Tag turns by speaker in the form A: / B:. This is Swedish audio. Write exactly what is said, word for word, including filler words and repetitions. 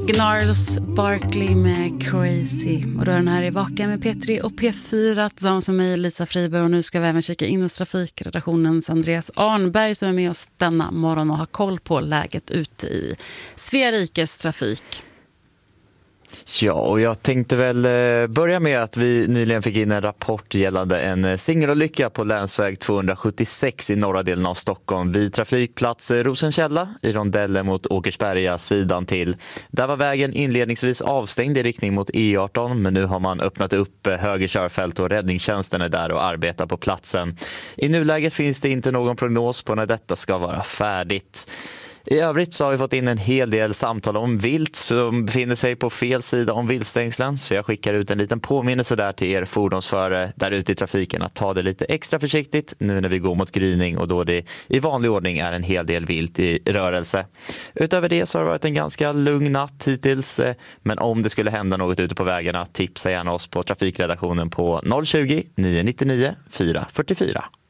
A: Gnarls Barkley med Crazy. Och då är den här i Vaka med Petri och P fyra tillsammans med mig, Lisa Friberg. Och nu ska vi även kika in hos trafikredaktionens Andreas Arnberg som är med oss denna morgon och har koll på läget ute i Sverikes trafik.
B: Ja, och jag tänkte väl börja med att vi nyligen fick in en rapport gällande en singelolycka på länsväg tvåhundrasjuttiosex i norra delen av Stockholm vid trafikplats Rosenkälla i rondellen mot Åkersberga sidan till. Där var vägen inledningsvis avstängd i riktning mot E arton, men nu har man öppnat upp höger körfält och räddningstjänsten är där och arbetar på platsen. I nuläget finns det inte någon prognos på när detta ska vara färdigt. I övrigt så har vi fått in en hel del samtal om vilt som befinner sig på fel sida om viltstängslen. Så jag skickar ut en liten påminnelse där till er fordonsförare där ute i trafiken att ta det lite extra försiktigt nu när vi går mot gryning och då det i vanlig ordning är en hel del vilt i rörelse. Utöver det så har det varit en ganska lugn natt hittills. Men om det skulle hända något ute på vägarna, tipsa gärna oss på trafikredaktionen på noll tjugo, nio nio nio, fyra fyra fyra.